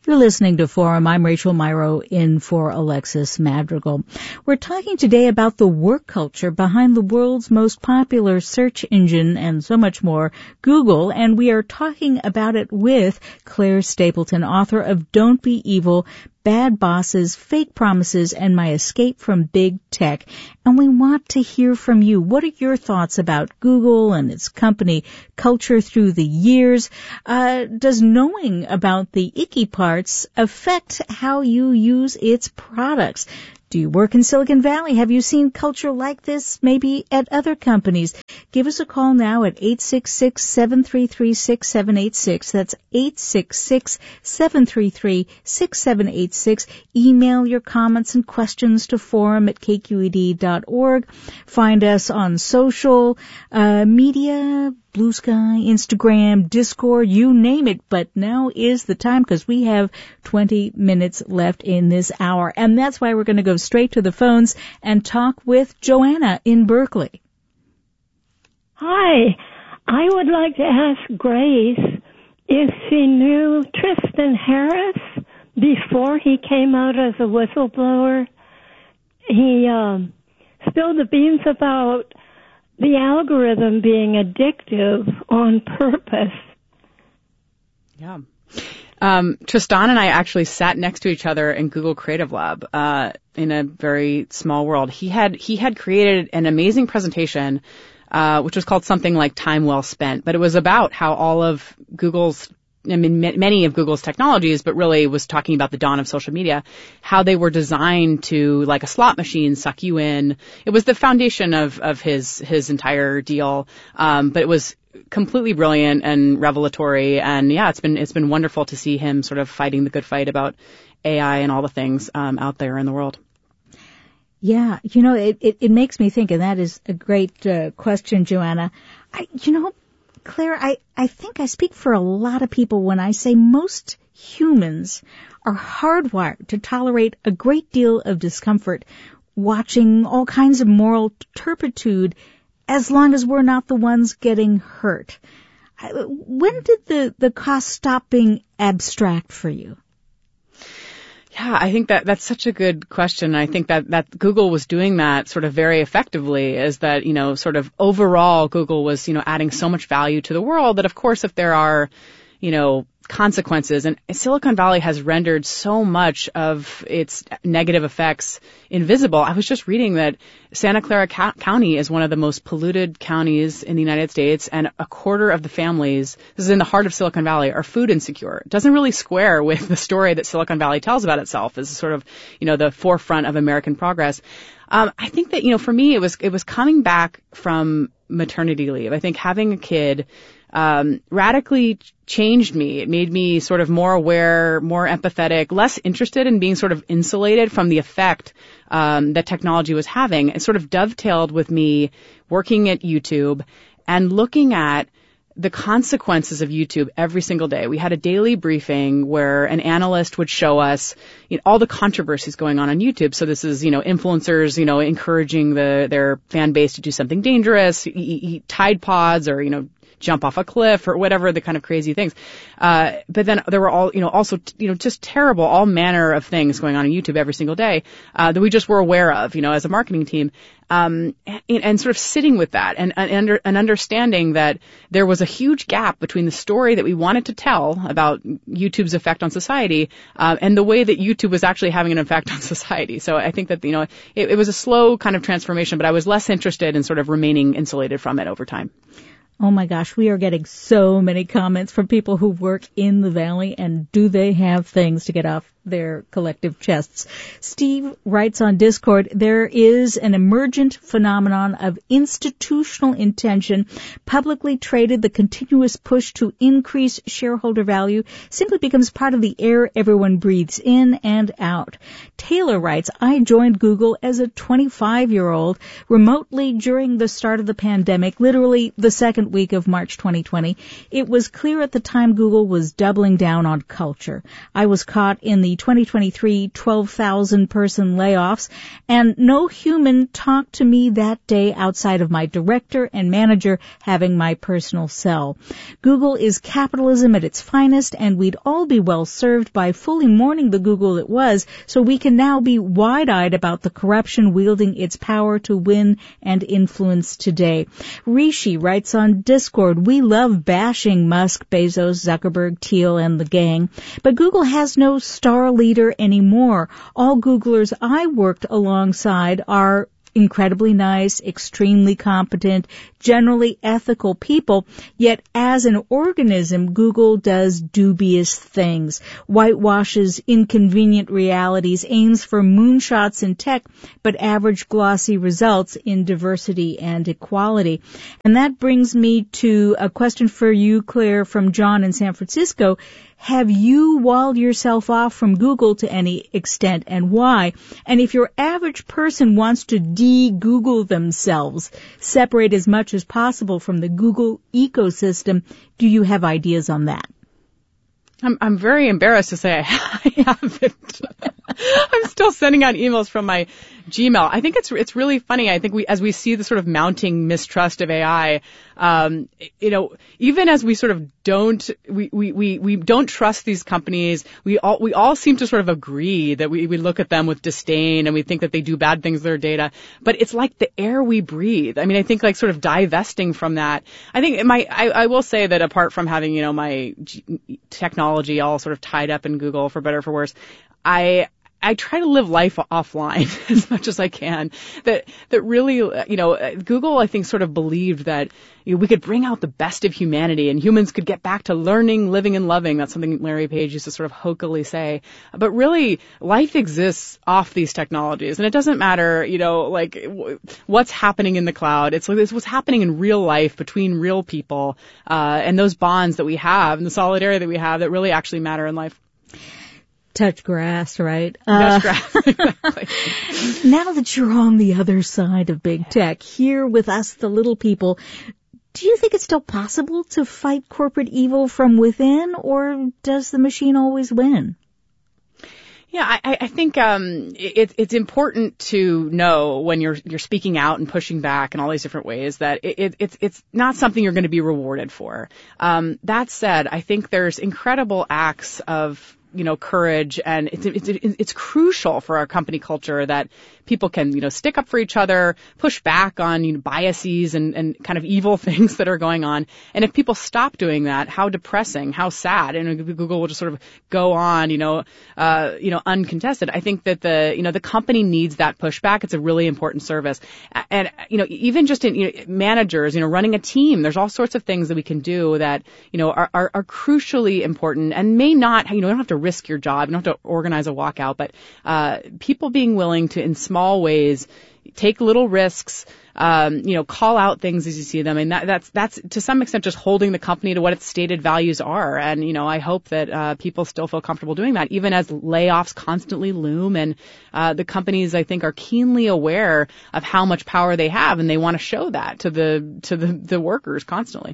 You're listening to Forum. I'm Rachel Myrow in for Alexis Madrigal. We're talking today about the work culture behind the world's most popular search engine and so much more, Google, and we are talking about it with Claire Stapleton, author of Don't Be Evil, Bad Bosses, Fake Promises, and My Escape from Big Tech. And we want to hear from you. What are your thoughts about Google and its company culture through the years? Does knowing about the icky parts affect how you use its products? Do you work in Silicon Valley? Have you seen culture like this maybe at other companies? Give us a call now at 866-733-6786. That's 866-733-6786. Email your comments and questions to forum@kqed.org. Find us on social media, Blue Sky, Instagram, Discord, you name it. But now is the time because we have 20 minutes left in this hour. And that's why we're going to go straight to the phones and talk with Joanna in Berkeley. Hi. I would like to ask Grace if she knew Tristan Harris before he came out as a whistleblower. He spilled the beans about the algorithm being addictive on purpose. Yeah. Tristan and I actually sat next to each other in Google Creative Lab in a very small world. He had created an amazing presentation which was called something like Time Well Spent, but it was about how all of many of Google's technologies, but really was talking about the dawn of social media, how they were designed to, like a slot machine, suck you in. It was the foundation of his entire deal. But it was completely brilliant and revelatory. And yeah, it's been wonderful to see him sort of fighting the good fight about AI and all the things, out there in the world. Yeah. It makes me think, and that is a great, question, Joanna. Claire, I think I speak for a lot of people when I say most humans are hardwired to tolerate a great deal of discomfort watching all kinds of moral turpitude as long as we're not the ones getting hurt. When did the cost stop being abstract for you? Yeah, I think that's such a good question. I think that Google was doing that sort of very effectively, is that, sort of overall Google was, adding so much value to the world that, of course, if there are, consequences, and Silicon Valley has rendered so much of its negative effects invisible. I was just reading that Santa Clara County is one of the most polluted counties in the United States, and a quarter of the families, this is in the heart of Silicon Valley, are food insecure. It doesn't really square with the story that Silicon Valley tells about itself as sort of, the forefront of American progress. I think that, for me, it was coming back from maternity leave. I think having a kid radically changed me. It made me sort of more aware, more empathetic, less interested in being sort of insulated from the effect that technology was having. It sort of dovetailed with me working at YouTube and looking at the consequences of YouTube every single day. We had a daily briefing where an analyst would show us all the controversies going on YouTube. So this is, influencers, encouraging their fan base to do something dangerous, eat Tide Pods, or, jump off a cliff, or whatever the kind of crazy things. But then there were also just terrible, all manner of things going on YouTube every single day, that we just were aware of, as a marketing team. And sort of sitting with that and understanding that there was a huge gap between the story that we wanted to tell about YouTube's effect on society, and the way that YouTube was actually having an effect on society. So I think that, it was a slow kind of transformation, but I was less interested in sort of remaining insulated from it over time. Oh my gosh, we are getting so many comments from people who work in the Valley, and do they have things to get off their collective chests. Steve writes on Discord, there is an emergent phenomenon of institutional intention, publicly traded. The continuous push to increase shareholder value simply becomes part of the air everyone breathes in and out. Taylor writes, I joined Google as a 25-year-old remotely during the start of the pandemic, literally the second week of March 2020. It was clear at the time Google was doubling down on culture. I was caught in the the 2023 12,000 person layoffs, and no human talked to me that day outside of my director and manager having my personal cell. Google is capitalism at its finest, and we'd all be well served by fully mourning the Google it was, so we can now be wide-eyed about the corruption wielding its power to win and influence today. Rishi writes on Discord, we love bashing Musk, Bezos, Zuckerberg, Thiel, and the gang, but Google has no star leader anymore. All Googlers I worked alongside are incredibly nice, extremely competent, generally ethical people, yet as an organism, Google does dubious things, whitewashes inconvenient realities, aims for moonshots in tech, but average glossy results in diversity and equality. And that brings me to a question for you, Claire, from John in San Francisco. Have you walled yourself off from Google to any extent, and why? And if your average person wants to de-Google themselves, separate as much as possible from the Google ecosystem, do you have ideas on that? I'm very embarrassed to say I haven't. I'm still sending out emails from my Gmail. I think it's really funny. I think as we see the sort of mounting mistrust of AI, even as we sort of we don't trust these companies, we all seem to sort of agree that we look at them with disdain and we think that they do bad things with their data. But it's like the air we breathe. I mean, I think like sort of divesting from that. I think I will say that apart from having, my technology all sort of tied up in Google for better or for worse, I try to live life offline as much as I can. That really, Google, I think, sort of believed that we could bring out the best of humanity and humans could get back to learning, living, and loving. That's something Larry Page used to sort of hokily say. But really, life exists off these technologies, and it doesn't matter, what's happening in the cloud. It's what's happening in real life between real people, and those bonds that we have and the solidarity that we have that really actually matter in life. Touch grass, right? Touch grass, exactly. Now that you're on the other side of big tech, here with us, the little people, do you think it's still possible to fight corporate evil from within, or does the machine always win? Yeah, I think it's important to know when you're speaking out and pushing back in all these different ways that it's not something you're going to be rewarded for. That said, I think there's incredible acts of courage, and it's crucial for our company culture that people can, stick up for each other, push back on, biases and kind of evil things that are going on. And if people stop doing that, how depressing, how sad, and Google will just sort of go on, uncontested. I think that the company needs that pushback. It's a really important service. And, even just in, managers, running a team, there's all sorts of things that we can do that, are crucially important and may not, you don't have to risk your job. You don't have to organize a walkout, but people being willing to, in small ways, take little risks, call out things as you see them. And that's to some extent just holding the company to what its stated values are. And, I hope that people still feel comfortable doing that, even as layoffs constantly loom. And the companies, I think, are keenly aware of how much power they have, and they want to show that to the workers constantly.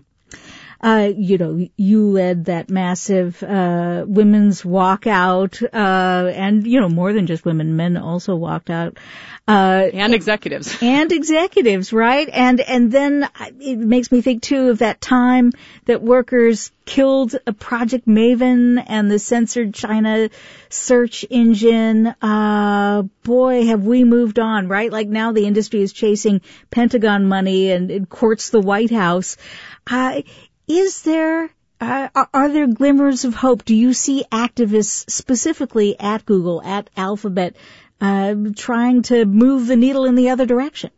You led that massive women's walkout, and more than just women, men also walked out. And executives. And executives, right? And then it makes me think too of that time that workers killed a Project Maven and the censored China search engine. Boy, have we moved on, right? Like now the industry is chasing Pentagon money and it courts the White House. Are there glimmers of hope? Do you see activists specifically at Google, at Alphabet, trying to move the needle in the other direction?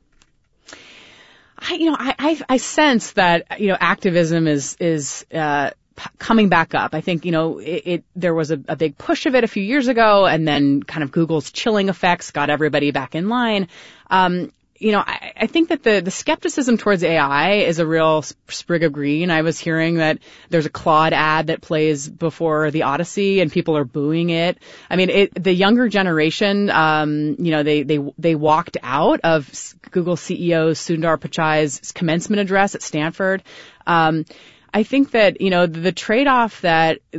I sense that, activism is coming back up. I think, there was a big push of it a few years ago, and then kind of Google's chilling effects got everybody back in line. I think that the skepticism towards AI is a real sprig of green. I was hearing that there's a Claude ad that plays before the Odyssey and people are booing it. I mean, the younger generation, they walked out of Google CEO Sundar Pichai's commencement address at Stanford. I think that, the trade-off that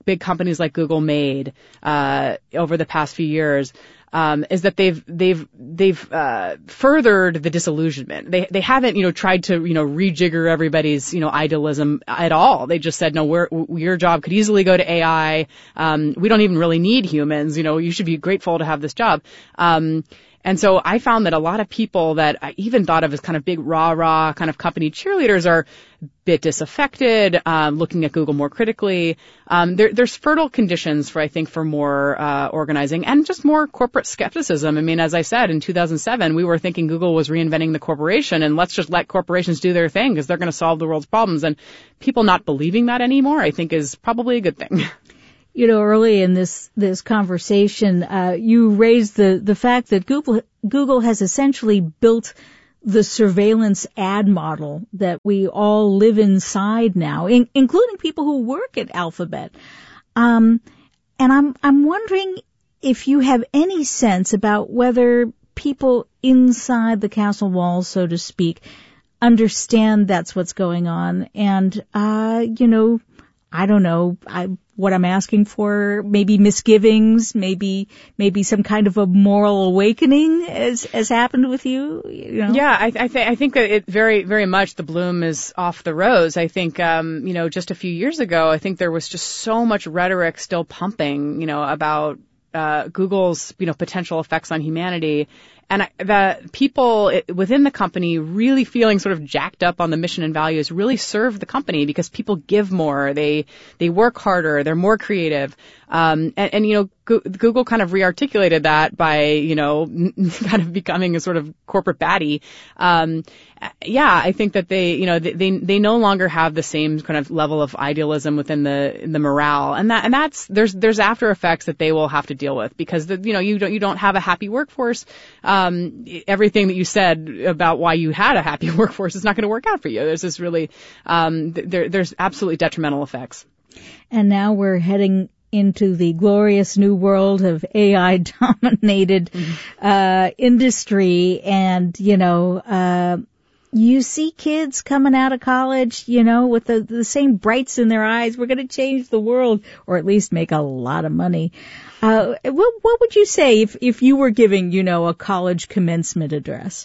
big companies like Google made over the past few years is that they've furthered the disillusionment. They haven't tried to rejigger everybody's idealism at all. They just said, no, your job could easily go to AI. We don't even really need humans. You should be grateful to have this job. And so I found that a lot of people that I even thought of as kind of big rah-rah kind of company cheerleaders are a bit disaffected, looking at Google more critically. There's fertile conditions for more organizing and just more corporate skepticism. I mean, as I said, in 2007, we were thinking Google was reinventing the corporation, and let's just let corporations do their thing because they're going to solve the world's problems. And people not believing that anymore, I think, is probably a good thing. Early in this conversation, you raised the fact that Google has essentially built the surveillance ad model that we all live inside now, including people who work at Alphabet. And I'm wondering if you have any sense about whether people inside the castle walls, so to speak, understand that's what's going on. And, I don't know what I'm asking for, maybe misgivings, maybe some kind of a moral awakening has happened with you, Yeah, I think that it very, very much the bloom is off the rose. I think, just a few years ago, I think there was just so much rhetoric still pumping, about Google's, potential effects on humanity. And the people within the company really feeling sort of jacked up on the mission and values really serve the company because people give more, they work harder, they're more creative. Google kind of rearticulated that by, kind of becoming a sort of corporate baddie. I think that they no longer have the same kind of level of idealism within the morale, and there's after effects that they will have to deal with because you don't have a happy workforce. Everything that you said about why you had a happy workforce is not going to work out for you. There's this really there's absolutely detrimental effects. And now we're heading into the glorious new world of AI-dominated industry, and you see kids coming out of college, with the same brights in their eyes. We're going to change the world, or at least make a lot of money. What would you say if you were giving, a college commencement address?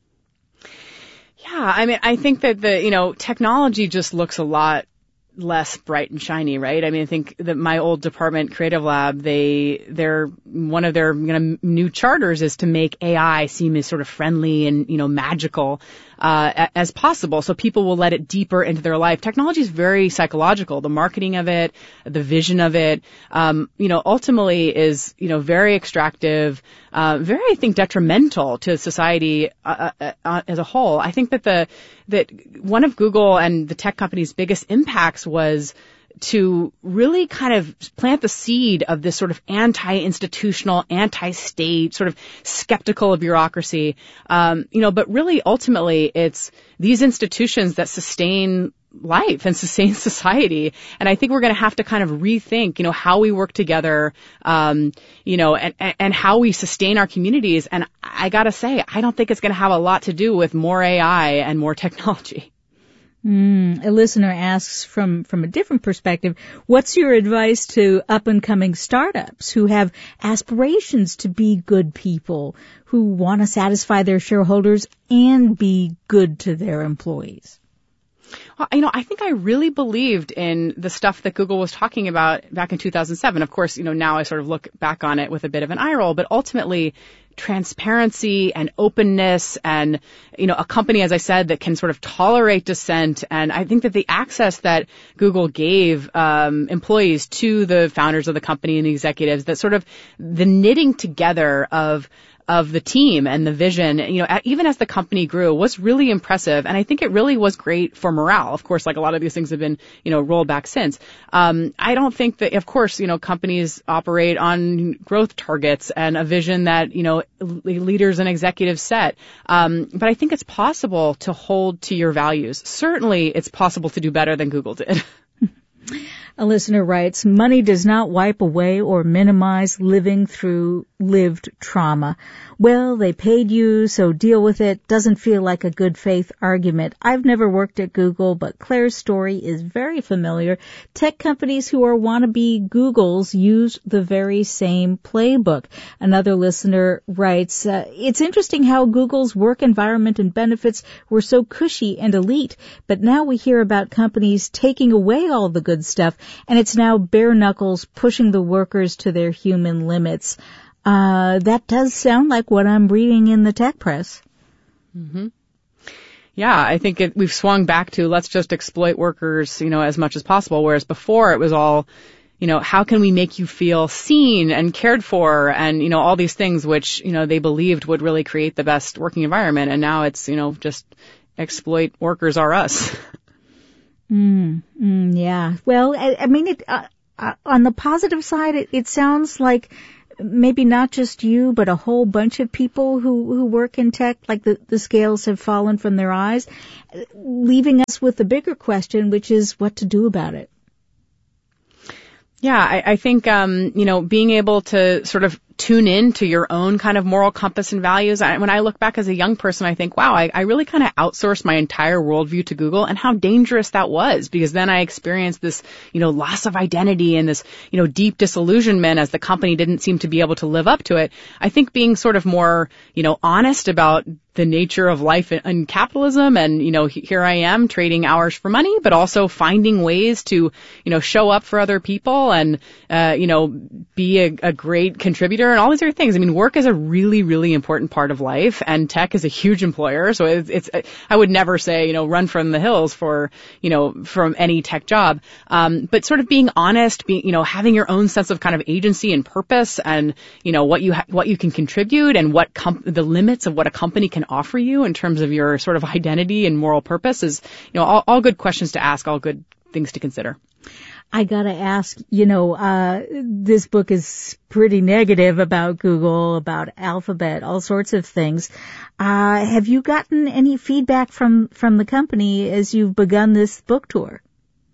Yeah, I mean, I think that technology just looks a lot less bright and shiny, right? I mean, I think that my old department, Creative Lab, they're one of their new charters is to make AI seem as sort of friendly and magical as possible, so people will let it deeper into their life. Technology is very psychological. The marketing of it, the vision of it, ultimately is very extractive, very, I think, detrimental to society as a whole. I think that one of Google and the tech company's biggest impacts was to really kind of plant the seed of this sort of anti-institutional, anti-state, sort of skeptical of bureaucracy. But really ultimately it's these institutions that sustain life and sustain society. And I think we're going to have to kind of rethink, how we work together, and how we sustain our communities. And I got to say, I don't think it's going to have a lot to do with more AI and more technology. A listener asks from a different perspective, what's your advice to up-and-coming startups who have aspirations to be good people, who want to satisfy their shareholders and be good to their employees? Well, I think I really believed in the stuff that Google was talking about back in 2007. Of course, now I sort of look back on it with a bit of an eye roll, but ultimately transparency and openness and, a company, as I said, that can sort of tolerate dissent. And I think that the access that Google gave employees to the founders of the company and the executives, that sort of the knitting together of the team and the vision, even as the company grew, was really impressive. And I think it really was great for morale. Of course, like a lot of these things have been, rolled back since. I don't think that, of course, companies operate on growth targets and a vision that, leaders and executives set. But I think it's possible to hold to your values. Certainly, it's possible to do better than Google did. A listener writes, money does not wipe away or minimize living through lived trauma. Well, they paid you, so deal with it. Doesn't feel like a good faith argument. I've never worked at Google, but Claire's story is very familiar. Tech companies who are wannabe Googles use the very same playbook. Another listener writes, it's interesting how Google's work environment and benefits were so cushy and elite, but now we hear about companies taking away all the good stuff, and it's now bare knuckles pushing the workers to their human limits. That does sound like what I'm reading in the tech press. Mm-hmm. Yeah, I think we've swung back to let's just exploit workers, as much as possible, whereas before it was all, how can we make you feel seen and cared for and, all these things which, they believed would really create the best working environment. And now it's, just exploit workers are us. Yeah. Well, I mean, on the positive side, it sounds like maybe not just you, but a whole bunch of people who work in tech, like the scales have fallen from their eyes, leaving us with the bigger question, which is what to do about it. Yeah, I think, being able to sort of tune in to your own kind of moral compass and values. When I look back as a young person, I think, wow, I really kind of outsourced my entire worldview to Google, and how dangerous that was, because then I experienced this, loss of identity and this, deep disillusionment as the company didn't seem to be able to live up to it. I think being sort of more, honest about the nature of life in capitalism and, here I am trading hours for money, but also finding ways to, show up for other people and, be a great contributor and all these other things. I mean, work is a really, really important part of life, and tech is a huge employer. So I would never say, run from the hills for, from any tech job. But sort of being honest, having your own sense of kind of agency and purpose and, what you can contribute and what the limits of what a company can offer you in terms of your sort of identity and moral purpose is, all good questions to ask, all good things to consider. I gotta ask, this book is pretty negative about Google, about Alphabet, all sorts of things. Have you gotten any feedback from the company as you've begun this book tour?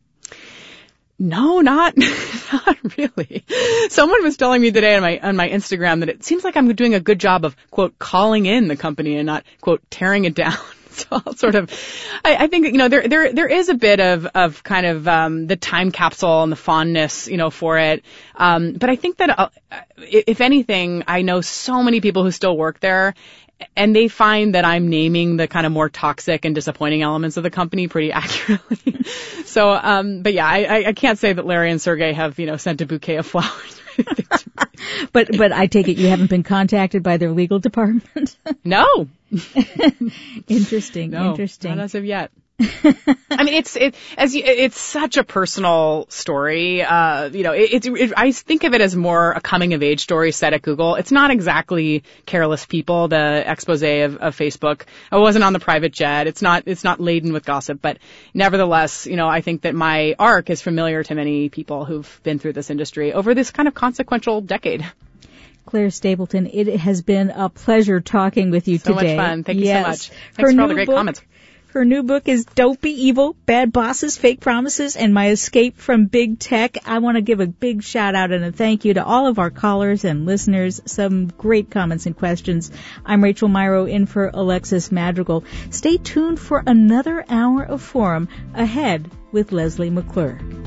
No, not really. Someone was telling me today on my Instagram that it seems like I'm doing a good job of, quote, calling in the company and not, quote, tearing it down. So I'll sort of, I think, there is a bit of kind of, the time capsule and the fondness, for it. But I think that, if anything, I know so many people who still work there, and they find that I'm naming the kind of more toxic and disappointing elements of the company pretty accurately. So, but yeah, I can't say that Larry and Sergey have, sent a bouquet of flowers. But I take it you haven't been contacted by their legal department? No. Interesting. Not as of yet. I mean, it's such a personal story. I think of it as more a coming of age story set at Google. It's not exactly Careless People, the expose of Facebook. I wasn't on the private jet. It's not laden with gossip, but nevertheless, I think that my arc is familiar to many people who've been through this industry over this kind of consequential decade. Claire Stapleton, it has been a pleasure talking with you today. So much fun. Thank you so much. Thanks for all the great comments. Her new book is Don't Be Evil, Bad Bosses, Fake Promises, and My Escape from Big Tech. I want to give a big shout out and a thank you to all of our callers and listeners. Some great comments and questions. I'm Rachel Myrow in for Alexis Madrigal. Stay tuned for another hour of Forum ahead with Leslie McClure.